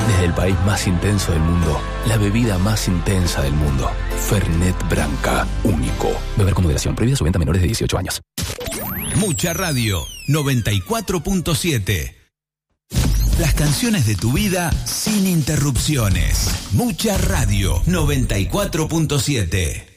Desde el país más intenso del mundo, la bebida más intensa del mundo. Fernet Branca, único. Beber con moderación. Prohibida su venta a menores de 18 años. Mucha Radio 94.7. Las canciones de tu vida sin interrupciones. Mucha Radio 94.7.